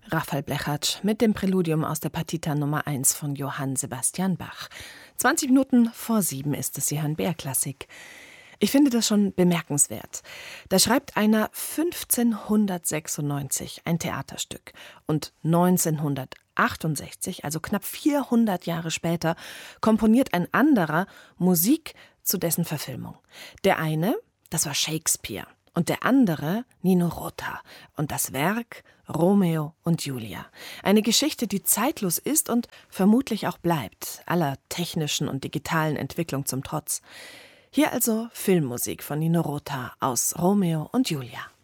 Rafael Blechardt mit dem Präludium aus der Partita Nummer 1 von Johann Sebastian Bach. 20 Minuten vor 7 ist es, Sie hören BR-Klassik. Ich finde das schon bemerkenswert. Da schreibt einer 1596 ein Theaterstück und 1968, also knapp 400 Jahre später, komponiert ein anderer Musik zu dessen Verfilmung. Der eine, das war Shakespeare. Und der andere Nino Rota und das Werk Romeo und Julia. Eine Geschichte, die zeitlos ist und vermutlich auch bleibt, aller technischen und digitalen Entwicklung zum Trotz. Hier also Filmmusik von Nino Rota aus Romeo und Julia.